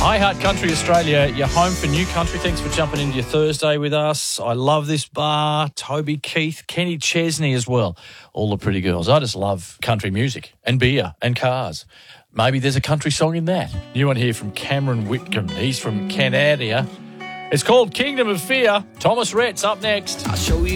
Hi Heart Country Australia, you're home for New Country. Thanks for jumping into your Thursday with us. I love this bar. Toby Keith, Kenny Chesney as well. All the pretty girls. I just love country music and beer and cars. Maybe there's a country song in that. New one here from Cameron Whitcomb. He's from Canada. It's called Kingdom of Fear. Thomas Rhett's up next. I'll show you